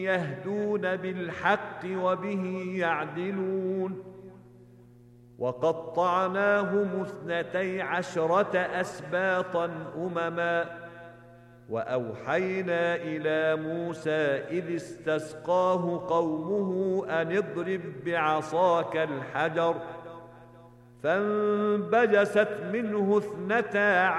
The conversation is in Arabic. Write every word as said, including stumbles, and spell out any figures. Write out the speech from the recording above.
يهدون بالحق وبه يعدلون. وقطعناهم اثنتي عشرة أسباطا أمما، وأوحينا إلى موسى إذ استسقاه قومه أن اضرب بعصاك الحجر، فانبجست منه اثنتا